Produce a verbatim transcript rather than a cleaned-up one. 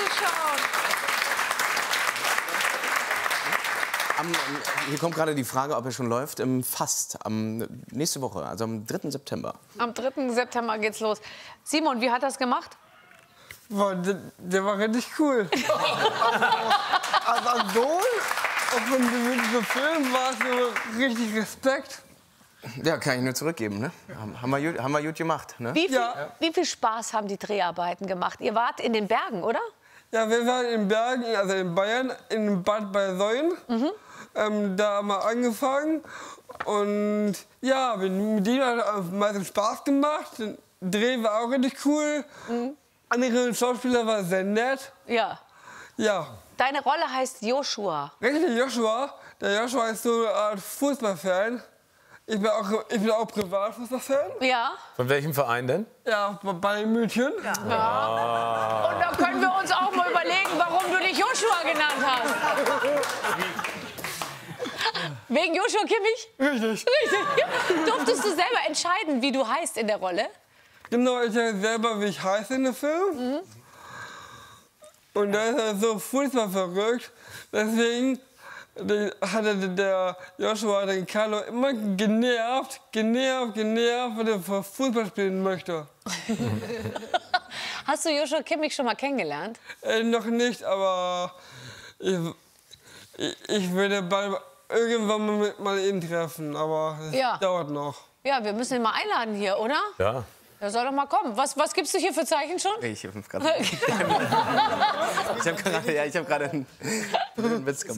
anzuschauen. Am, hier kommt gerade die Frage, ob er schon läuft. Ähm, fast. Am, nächste Woche, also am dritten September. Am dritten September geht's los. Simon, wie hat das gemacht? Boah, der, der war richtig cool. also als Sohn, auch von diesem Film war es so richtig Respekt. Ja, kann ich nur zurückgeben, ne? Haben wir gut, haben wir gut gemacht, ne? Wie viel, Ja. wie viel Spaß haben die Dreharbeiten gemacht? Ihr wart in den Bergen, oder? Ja, wir waren in Bergen, also in Bayern, in Bad Bayersoien. Mhm. Ähm, da haben wir angefangen. Und ja, mit denen hat es am meisten Spaß gemacht. Der Dreh war auch richtig cool. Mhm. Andere Schauspieler waren sehr nett. Ja. Ja. Deine Rolle heißt Joshua. Richtig, Joshua. Der Joshua ist so eine Art Fußballfan. Ich bin auch, ich bin auch Privatfußballfan. Ja. Von welchem Verein denn? Ja, bei München. Ja. Ja. Und da können wir uns auch mal überlegen, warum du dich Joshua genannt hast. Wegen Joshua Kimmich? Richtig. Richtig. Ja. Durftest du selber entscheiden, wie du heißt in der Rolle? Genau, ich weiß selber, wie ich heiße in dem Film. Mhm. Und da ist er so Fußball verrückt. Deswegen hatte der Joshua den Carlo immer genervt, genervt, genervt, weil er Fußball spielen möchte. Hast du Joshua Kimmich schon mal kennengelernt? Äh, noch nicht, aber ich, ich, ich würde bald irgendwann mal, mit, mal ihn treffen, aber es Ja. dauert noch. Ja, wir müssen ihn mal einladen hier, oder? Ja. Er soll doch mal kommen. Was, was gibst du hier für Zeichen schon? Ich habe gerade ich hab gerade ja, ich hab gerade einen, einen Witz gemacht.